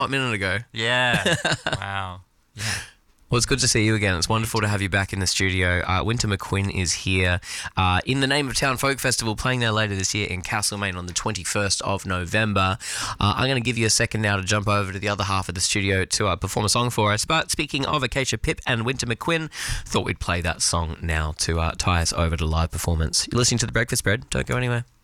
a minute ago. Yeah. Wow. Yeah. Well, it's good to see you again. It's wonderful to have you back in the studio. Winter McQuinn is here in the Name of Town Folk Festival, playing there later this year in Castlemaine on the 21st of November. I'm going to give you a second now to jump over to the other half of the studio to perform a song for us. But speaking of Acacia Pip and Winter McQuinn, thought we'd play that song now to tie us over to live performance. You're listening to The Breakfast Spread. Don't go anywhere.